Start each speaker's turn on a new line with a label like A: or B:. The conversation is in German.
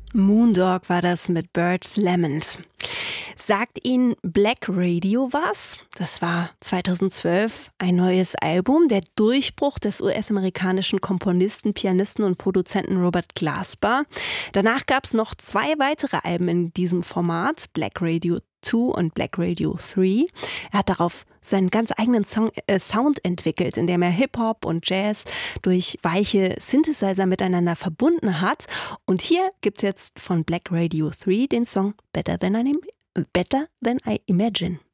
A: Moondog war das mit Birds Lemons. Sagt Ihnen Black Radio was? Das war 2012 ein neues Album, der Durchbruch des US-amerikanischen Komponisten, Pianisten und Produzenten Robert Glasper. Danach gab es noch 2 weitere Alben in diesem Format, Black Radio 2 und Black Radio 3. Er hat darauf seinen ganz eigenen Sound entwickelt, in dem er Hip-Hop und Jazz durch weiche Synthesizer miteinander verbunden hat. Und hier gibt's jetzt von Black Radio 3 den Song Better Than I Imagine.